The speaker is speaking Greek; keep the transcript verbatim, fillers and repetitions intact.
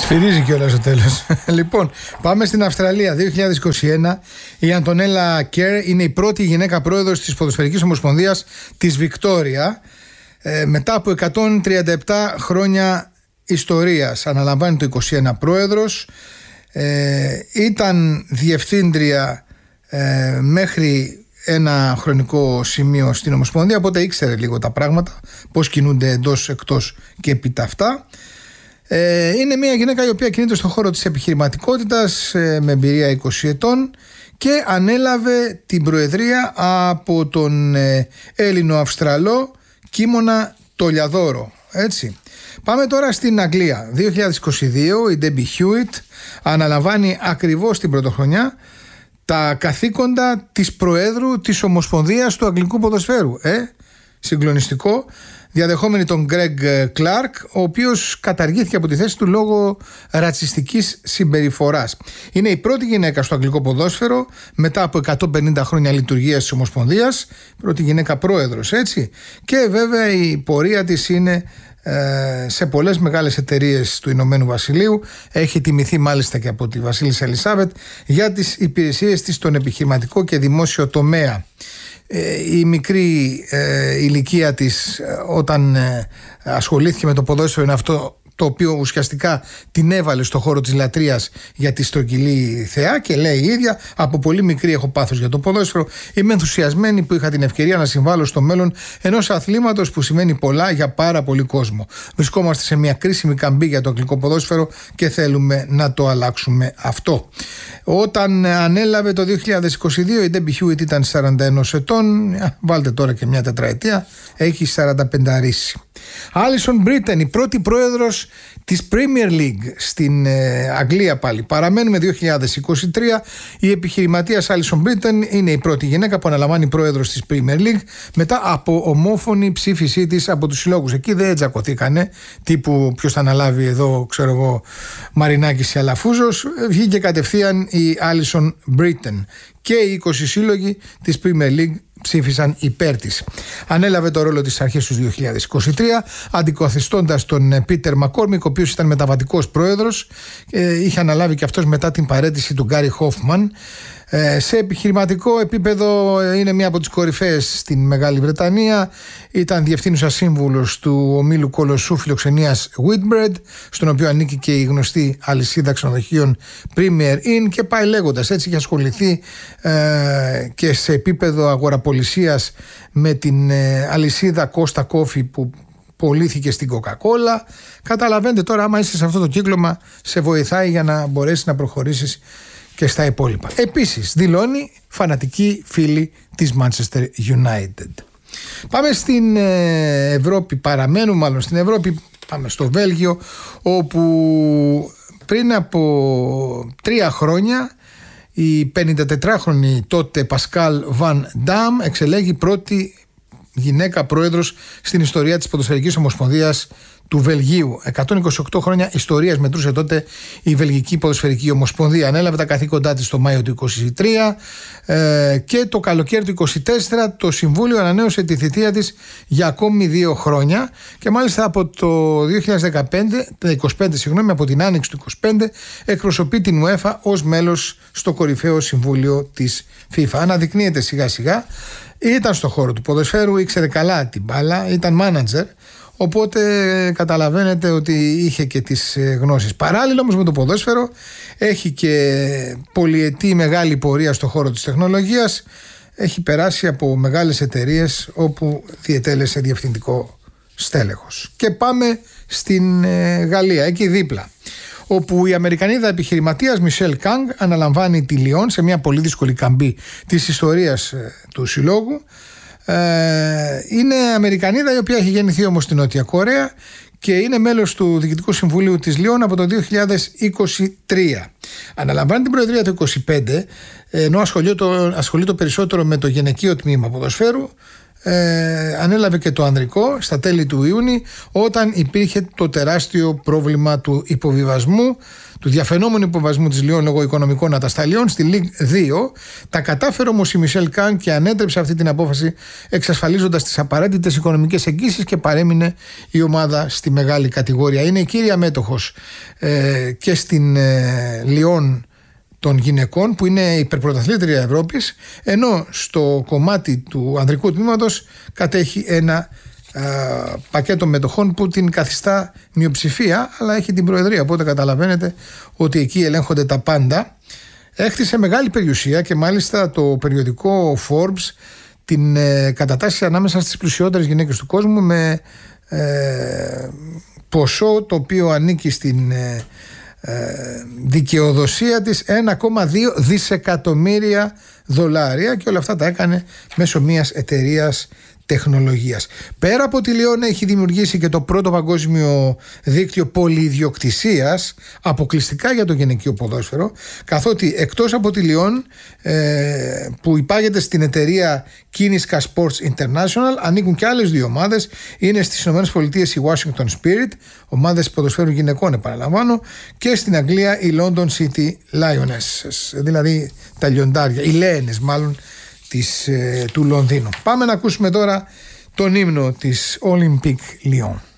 Σφυρίζει κιόλας στο τέλος. Λοιπόν, πάμε στην Αυστραλία. δύο χιλιάδες είκοσι ένα. Η Αντονέλα Κέρ είναι η πρώτη γυναίκα πρόεδρος της Ποδοσφαιρικής Ομοσπονδίας της Βικτόρια. Ε, μετά από εκατόν τριάντα επτά χρόνια ιστορίας. Αναλαμβάνει το είκοσι ένα πρόεδρος. Ε, ήταν διευθύντρια ε, μέχρι ένα χρονικό σημείο στην Ομοσπονδία, οπότε ήξερε λίγο τα πράγματα, πώς κινούνται εντός, εκτός και επί τα αυτά. Ε, είναι μια γυναίκα η οποία κινείται στον χώρο της επιχειρηματικότητας ε, με εμπειρία είκοσι ετών και ανέλαβε την προεδρία από τον ε, Έλληνο-Αυστραλό Κίμωνα Τολιαδόρο. Έτσι. Πάμε τώρα στην Αγγλία. δύο χιλιάδες είκοσι δύο η Ντέμπι Χιούιτ αναλαμβάνει ακριβώς την πρωτοχρονιά τα καθήκοντα της Προέδρου της Ομοσπονδίας του Αγγλικού Ποδοσφαίρου. Ε, συγκλονιστικό. Διαδεχόμενη τον Γκρέγκ Κλάρκ, ο οποίος καταργήθηκε από τη θέση του λόγω ρατσιστικής συμπεριφοράς. Είναι η πρώτη γυναίκα στο αγγλικό ποδόσφαιρο μετά από εκατόν πενήντα χρόνια λειτουργίας της Ομοσπονδίας, πρώτη γυναίκα πρόεδρος, έτσι. Και βέβαια η πορεία της είναι ε, σε πολλές μεγάλες εταιρείες του Ηνωμένου Βασιλείου. Έχει τιμηθεί μάλιστα και από τη Βασίλισσα Ελισάβετ για τις υπηρεσίες της στον επιχειρηματικό και δημόσιο τομέα. Η μικρή ε, ηλικία της όταν ε, ασχολήθηκε με το ποδόσφαιρο είναι αυτό το οποίο ουσιαστικά την έβαλε στο χώρο της λατρείας για τη στρογγυλή θεά, και λέει η ίδια: από πολύ μικρή έχω πάθος για το ποδόσφαιρο. Είμαι ενθουσιασμένη που είχα την ευκαιρία να συμβάλλω στο μέλλον ενός αθλήματος που σημαίνει πολλά για πάρα πολύ κόσμο. Βρισκόμαστε σε μια κρίσιμη καμπή για το αγγλικό ποδόσφαιρο και θέλουμε να το αλλάξουμε αυτό. Όταν ανέλαβε το δύο χιλιάδες είκοσι δύο η Ντέμπι Χιούιτ ήταν σαράντα ένα ετών, βάλτε τώρα και μια τετραετία, έχει σαράντα πέντε αρίσει. Άλισον Μπρίτεν, η πρώτη πρόεδρος της Premier League στην ε, Αγγλία πάλι. Παραμένουμε δύο χιλιάδες είκοσι τρία. Η επιχειρηματίας Άλισον Μπρίτεν είναι η πρώτη γυναίκα που αναλαμβάνει πρόεδρος της Premier League μετά από ομόφωνη ψήφισή της από τους συλλόγους. Εκεί δεν τζακωθήκανε, τύπου ποιος θα αναλάβει εδώ, ξέρω εγώ, Μαρινάκης ή Αλαφούζος. Βγήκε κατευθείαν η Άλισον Μπρίτεν και οι είκοσι σύλλογοι της Premier League ψήφισαν υπέρ της. Ανέλαβε το ρόλο της αρχές του δύο χιλιάδες είκοσι τρία, αντικαθιστώντας τον Πίτερ Μακκόρμικ, ο οποίος ήταν μεταβατικός πρόεδρος. Ε, είχε αναλάβει και αυτός μετά την παραίτηση του Γκάρι Χόφμαν. Ε, σε επιχειρηματικό επίπεδο είναι μία από τις κορυφαίες στην Μεγάλη Βρετανία. Ήταν διευθύνουσα σύμβουλος του ομίλου κολοσσού φιλοξενίας Whitbread, στον οποίο ανήκει και η γνωστή αλυσίδα ξενοδοχείων Premier Inn, και πάει λέγοντας. Έτσι είχε ασχοληθεί ε, και σε επίπεδο αγοραπολισίας με την ε, αλυσίδα Costa Coffee που πωλήθηκε στην Coca-Cola. Καταλαβαίνετε τώρα, άμα είσαι σε αυτό το κύκλωμα, σε βοηθάει για να μπορέσεις να προχωρήσεις και στα υπόλοιπα. Επίσης δηλώνει φανατική φίλη της Manchester United. Πάμε στην Ευρώπη, παραμένουμε μάλλον στην Ευρώπη, πάμε στο Βέλγιο, όπου πριν από τρία χρόνια η πενηντατετράχρονη τότε Πασκάλ Βαν Ντάμ εξελέγει πρώτη γυναίκα πρόεδρος στην ιστορία της Ποδοσφαιρικής Ομοσπονδίας του Βελγίου. εκατόν είκοσι οκτώ χρόνια ιστορίας μετρούσε τότε η Βελγική Ποδοσφαιρική Ομοσπονδία. Ανέλαβε τα καθήκοντά της το Μάιο του είκοσι τρία ε, και το καλοκαίρι του είκοσι τέσσερα το Συμβούλιο ανανέωσε τη θητεία της για ακόμη δύο χρόνια, και μάλιστα από το δύο χιλιάδες δεκαπέντε, είκοσι πέντε συγγνώμη, από την άνοιξη του είκοσι πέντε εκπροσωπεί την UEFA ως μέλος στο κορυφαίο συμβούλιο της FIFA. Αναδεικνύεται σιγά σιγά. Ήταν στο χώρο του ποδοσφαίρου, ήξερε καλά την μπάλα, ήταν μάνατζερ, οπότε καταλαβαίνετε ότι είχε και τις γνώσεις. Παράλληλα όμως με το ποδόσφαιρο έχει και πολυετή μεγάλη πορεία στο χώρο της τεχνολογίας. Έχει περάσει από μεγάλες εταιρείες όπου διετέλεσε διευθυντικό στέλεχος. Και πάμε στην Γαλλία, εκεί δίπλα, όπου η Αμερικανίδα επιχειρηματίας Μισελ Κάνγκ αναλαμβάνει τη Λιόν σε μια πολύ δύσκολη καμπή της ιστορίας του συλλόγου. Ε, είναι Αμερικανίδα η οποία έχει γεννηθεί όμως στην Νότια Κορέα και είναι μέλος του Διοικητικού Συμβουλίου της Λιόν από το δύο χιλιάδες είκοσι τρία. Αναλαμβάνει την προεδρία το είκοσι πέντε, ενώ ασχολείται, ασχολείται περισσότερο με το γυναικείο τμήμα ποδοσφαίρου. ε, ανέλαβε και το ανδρικό στα τέλη του Ιούνιου, όταν υπήρχε το τεράστιο πρόβλημα του υποβιβασμού, του διαφαινόμενου υποβιβασμού της Λιόν λόγω οικονομικών ατασταλιών στη Λίγκ δύο. Τα κατάφερε όμως η Μισελ Καν και ανέτρεψε αυτή την απόφαση, εξασφαλίζοντας τις απαραίτητες οικονομικές εγγύσεις, και παρέμεινε η ομάδα στη μεγάλη κατηγορία. Είναι η κύρια μέτοχος ε, και στην ε, Λιόν των γυναικών, που είναι υπερπρωταθλήτρια Ευρώπης, ενώ στο κομμάτι του ανδρικού τμήματος κατέχει ένα α, πακέτο μετοχών που την καθιστά μειοψηφία, αλλά έχει την προεδρία, οπότε καταλαβαίνετε ότι εκεί ελέγχονται τα πάντα. Έχτισε μεγάλη περιουσία και μάλιστα το περιοδικό Forbes την ε, κατατάσσει ανάμεσα στις πλουσιότερες γυναίκες του κόσμου, με ε, ποσό το οποίο ανήκει στην ε, δικαιοδοσία της ένα κόμμα δύο δισεκατομμύρια δολάρια, και όλα αυτά τα έκανε μέσω μιας εταιρείας τεχνολογίας. Πέρα από τη Λιόν έχει δημιουργήσει και το πρώτο παγκόσμιο δίκτυο πολυιδιοκτησίας αποκλειστικά για το γυναικείο ποδόσφαιρο, καθότι εκτός από τη Λιόν ε, που υπάγεται στην εταιρεία Kiniska Sports International, ανήκουν και άλλες δύο ομάδες. Είναι στις ΗΠΑ η Washington Spirit, ομάδες ποδοσφαίρου γυναικών επαναλαμβάνω, και στην Αγγλία η London City Lionesses, δηλαδή τα λιοντάρια, οι Λέενες μάλλον της, ε, του Λονδίνου. Πάμε να ακούσουμε τώρα τον ύμνο της Olympique Lyon.